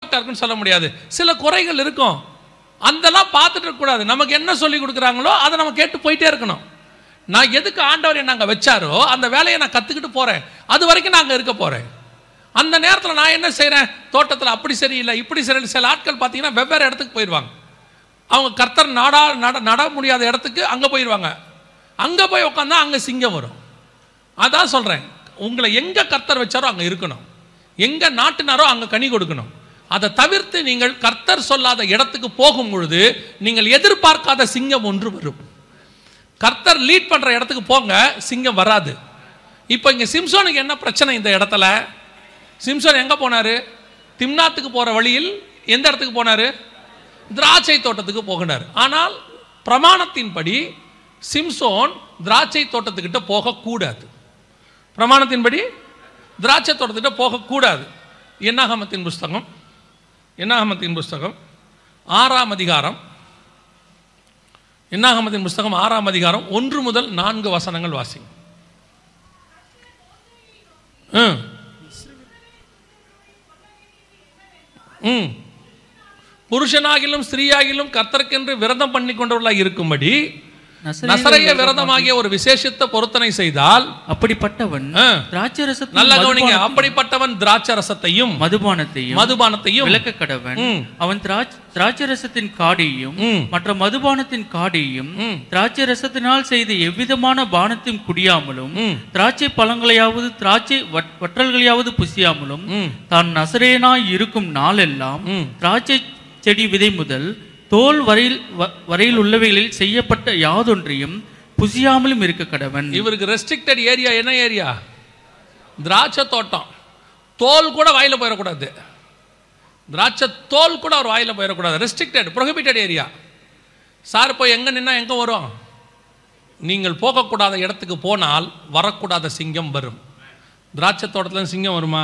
பர்ஃபெக்டாக இருக்குன்னு சொல்ல முடியாது, சில குறைகள் இருக்கும். அதெல்லாம் பார்த்துட்டு இருக்கக்கூடாது. நமக்கு என்ன சொல்லி கொடுக்குறாங்களோ அதை நம்ம கேட்டு போயிட்டே இருக்கணும். நான் எதுக்கு ஆண்டவர் என்ன அங்கே வச்சாரோ அந்த வேலையை நான் கற்றுக்கிட்டு போகிறேன், அது வரைக்கும் நான் அங்கே இருக்க போகிறேன். அந்த நேரத்தில் நான் என்ன செய்கிறேன், தோட்டத்தில் அப்படி சரியில்லை இப்படி சரியில்லை. சில ஆட்கள் பார்த்தீங்கன்னா வெவ்வேறு இடத்துக்கு போயிடுவாங்க. அவங்க கர்த்தர் நட முடியாத இடத்துக்கு அங்கே போயிடுவாங்க. அங்கே போய் உட்காந்தா அங்கே சிங்கம் வரும். அதான் சொல்கிறேன், உங்களை எங்கே கர்த்தர் வச்சாரோ அங்கே இருக்கணும், எங்கே நாட்டினாரோ அங்கே கனி கொடுக்கணும். அதை தவிர்த்து நீங்கள் கர்த்தர் சொல்லாத இடத்துக்கு போகும் பொழுது நீங்கள் எதிர்பார்க்காத சிங்கம் ஒன்று வரும். கர்த்தர் லீட் பண்ணுற இடத்துக்கு போங்க, சிங்கம் வராது. இப்போ இங்கே சிம்சோனுக்கு என்ன பிரச்சனை? இந்த இடத்துல சிம்சோன் எங்கே போனார்? திம்னாத்துக்கு போகிற வழியில் எந்த இடத்துக்கு போனார்? திராட்சை தோட்டத்துக்கு போகினார். ஆனால் பிரமாணத்தின்படி சிம்சோன் திராட்சை தோட்டத்துக்கிட்ட போகக்கூடாது. பிரமாணத்தின்படி திராட்சை தோட்டத்துக்கிட்ட போகக்கூடாது. என்னாகமத்தின் புஸ்தகம் 6ஆம் அதிகாரம், என்னாகமத்தின் புஸ்தகம் 6ஆம் அதிகாரம் 1 முதல் 4 வசனங்கள் வாசிங்க. புருஷனாகிலும் ஸ்திரீயாகிலும் கர்த்தருக்கென்று விரதம் பண்ணி கொண்டவர்களாக இருக்கும்படி நசரேய விரதமாகிய ஒரு விசேஷித்த பொருத்தனை செய்தால் அப்படிப்பட்டவன் திராட்சரசத்தையும், நல்ல கவனிங்க, அப்படிப்பட்டவன் திராட்சரசத்தையும் மதுபானத்தையும் விலக்க கடவன். அவன் திராட்சரசத்தின் காடியையும் மற்ற மதுபானத்தின் காடியையும் திராட்சரசத்தினால் செய்த எவ்விதமான பானத்தையும் குடியாமலும் திராட்சை பழங்களையாவது திராட்சை வற்றல்களையாவது புசியாமலும் தான் நசரேயனாய் இருக்கும் நாளெல்லாம் திராட்சை செடி விதை முதல் தோல் வரையில் உள்ளவைகளில் செய்யப்பட்ட யாதொன்றையும் புசியாமலும் இருக்க கடவன். இவருக்கு ரெஸ்ட்ரிக்டட் ஏரியா என்ன ஏரியா? திராட்சை தோட்டம். தோல் கூட வாயில போயிடக்கூடாது. திராட்சை தோல் கூட அவர் வாயில போயிடக்கூடாது. Restricted, prohibited area. சார் போய் எங்கே நின்னா எங்கே வரும்? நீங்கள் போகக்கூடாத இடத்துக்கு போனால் வரக்கூடாத சிங்கம் வரும். திராட்சை தோட்டத்தில் சிங்கம் வருமா?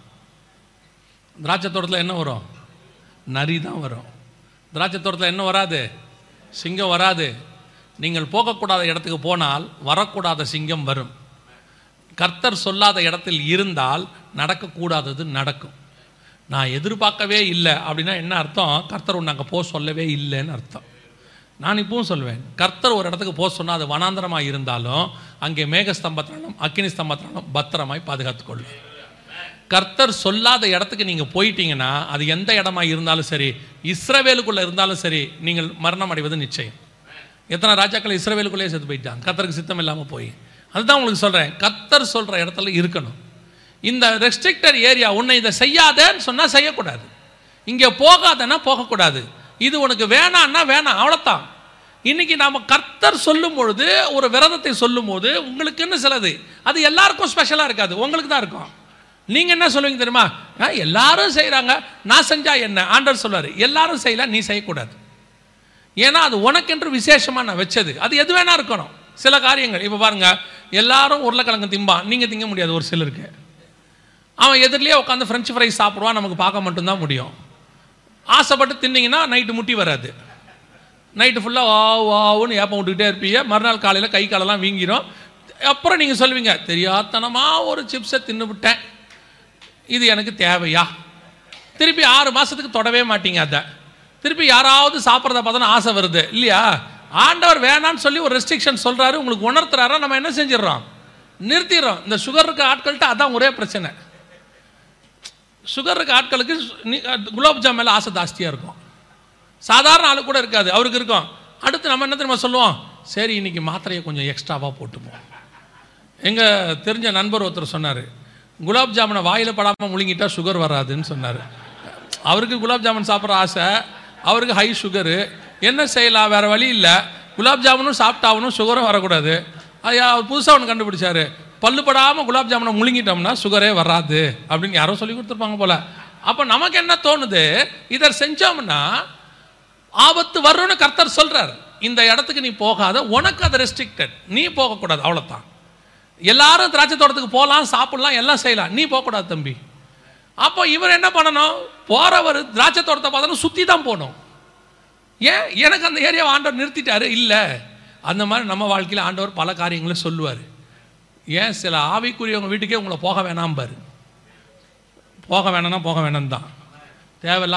திராட்சை தோட்டத்தில் என்ன வரும்? நரி தான் வரும். திராட்சை தோட்டத்தில் என்ன வராது? சிங்கம் வராது. நீங்கள் போகக்கூடாத இடத்துக்கு போனால் வரக்கூடாத சிங்கம் வரும். கர்த்தர் சொல்லாத இடத்தில் இருந்தால் நடக்கக்கூடாதது நடக்கும். நான் எதிர்பார்க்கவே இல்லை அப்படின்னா என்ன அர்த்தம்? கர்த்தர் ஒன்று அங்கே போக சொல்லவே இல்லைன்னு அர்த்தம். நான் இப்பவும் சொல்வேன், கர்த்தர் ஒரு இடத்துக்கு போக சொன்னால் அது வனாந்தரமாக இருந்தாலும் அங்கே மேகஸ்தம்பத்தினாலும் அக்கினி ஸ்தம்பத்தினாலும் பத்திரமாய் பாதுகாத்துக்கொள்ளும். கர்த்தர் சொல்லாத இடத்துக்கு நீங்கள் போயிட்டீங்கன்னா அது எந்த இடமா இருந்தாலும் சரி, இஸ்ரவேலுக்குள்ளே இருந்தாலும் சரி, நீங்கள் மரணம் அடைவது நிச்சயம். எத்தனை ராஜாக்கள் இஸ்ரவேலுக்குள்ளேயே செத்து போயிட்டாங்க, கர்த்தருக்கு சித்தம் இல்லாமல் போய். அதுதான் உங்களுக்கு சொல்கிறேன், கர்த்தர் சொல்கிற இடத்துல இருக்கணும். இந்த ரெஸ்ட்ரிக்டட் ஏரியா, உன்னை இதை செய்யாதேன்னு சொன்னால் செய்யக்கூடாது, இங்கே போகாதன்னா போகக்கூடாது, இது உனக்கு வேணான்னா வேணாம், அவ்வளோதான். இன்னைக்கு நாம் கர்த்தர் சொல்லும் பொழுது, ஒரு விரதத்தை சொல்லும் போது உங்களுக்குன்னு சிலது அது எல்லாருக்கும் ஸ்பெஷலாக இருக்காது, உங்களுக்கு தான் இருக்கும். நீங்கள் என்ன சொல்லுவீங்க தெரியுமா? எல்லாரும் செய்கிறாங்க, நான் செஞ்சா என்ன? ஆண்டவர் சொல்வார், எல்லாரும் செய்யலாம், நீ செய்யக்கூடாது. ஏன்னா அது உனக்கென்று விசேஷமாக நான் வச்சது. அது எது வேணா இருக்கணும். சில காரியங்கள் இப்போ பாருங்க, எல்லாரும் உருளைக்கிழங்கு திம்பான், நீங்கள் திங்க முடியாது. ஒரு சிலருக்கு அவன் எதிரிலேயே உட்காந்து ஃப்ரெஞ்சு ஃப்ரைஸ் சாப்பிடுவான், நமக்கு பார்க்க மட்டும்தான் முடியும். ஆசைப்பட்டு தின்னீங்கன்னா நைட்டு முட்டி வராது. நைட்டு ஃபுல்லாக வாவுன்னு ஏப்பம் விட்டுக்கிட்டே இருப்பீங்க. மறுநாள் காலையில் கை காலெல்லாம் வீங்கிடும். அப்புறம் நீங்கள் சொல்லுவீங்க, தெரியாதனமாக ஒரு சிப்ஸை தின்னு விட்டேன், இது எனக்கு தேவையா? திருப்பி 6 மாதத்துக்கு தொடவே மாட்டீங்க. அதை திருப்பி யாராவது சாப்பிட்றத பார்த்தோன்னா ஆசை வருது இல்லையா? ஆண்டவர் வேணான்னு சொல்லி ஒரு ரெஸ்ட்ரிக்ஷன் சொல்கிறாரு, உங்களுக்கு உணர்த்துறாரா, நம்ம என்ன செஞ்சிடறோம்? நிறுத்திடுறோம். இந்த சுகர் இருக்க ஆட்கள்கிட்ட அதான் ஒரே பிரச்சனை. சுகர் இருக்க ஆட்களுக்கு குலாப் ஜாம் மேலே ஆசை ஜாஸ்தியாக இருக்கும். சாதாரண ஆளு கூட இருக்காது, அவருக்கு இருக்கும். அடுத்து நம்ம என்ன தெரியுமா சொல்லுவோம்? சரி இன்னைக்கு மாத்திரையை கொஞ்சம் எக்ஸ்ட்ராவாக போட்டுப்போம். எங்கள் தெரிஞ்ச நண்பர் ஒருத்தர் சொன்னார், குலாப் ஜாமுனை வாயில் படாமல் முழுங்கிட்டா சுகர் வராதுன்னு சொன்னார். அவருக்கு குலாப் ஜாமுன் சாப்பிட்ற ஆசை, அவருக்கு ஹை சுகரு. என்ன செய்யலாம், வேறு வழி இல்லை. குலாப் ஜாமுனும் சாப்பிட்டாகணும், சுகரும் வரக்கூடாது. அவர் புதுசாக ஒன்று கண்டுபிடிச்சாரு, பல்லுப்படாமல் குலாப் ஜாமுனை முழுங்கிட்டோம்னா சுகரே வராது அப்படின்னு யாரோ சொல்லி கொடுத்துருப்பாங்க போல். அப்போ நமக்கு என்ன தோணுது, இதை செஞ்சோம்னா ஆபத்து வரும்னு கர்த்தர் சொல்கிறார். இந்த இடத்துக்கு நீ போகாத, உனக்கு அது ரெஸ்ட்ரிக்டட், நீ போகக்கூடாது, அவ்வளோதான். எல்லாரும் திராட்சை தோட்டத்துக்கு போகலாம், சாப்பிடலாம், எல்லாம் செய்யலாம், நீ போகக்கூடாது தம்பி. அப்போ இவர் என்ன பண்ணணும்? போகிறவர் திராட்சை தோட்டத்தை பார்த்தோன்னா சுற்றி தான் போகணும். ஏன்? எனக்கு அந்த ஏரியாவை ஆண்டவர் நிறுத்திட்டாரு இல்லை. அந்த மாதிரி நம்ம வாழ்க்கையில் ஆண்டவர் பல காரியங்களும் சொல்லுவார். ஏன் சில ஆவிக்குரியவங்க வீட்டுக்கே உங்களை போக வேணாம் பாரு. போக வேணாம்னா போக வேணாம் தான், தேவையில்ல